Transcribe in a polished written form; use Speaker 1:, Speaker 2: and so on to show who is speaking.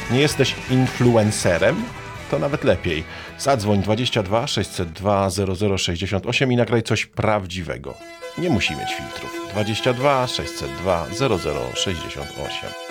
Speaker 1: Nie jesteś influencerem? To nawet lepiej. Zadzwoń 22 602 0068 i nagraj coś prawdziwego. Nie musi mieć filtrów. 22 602 0068.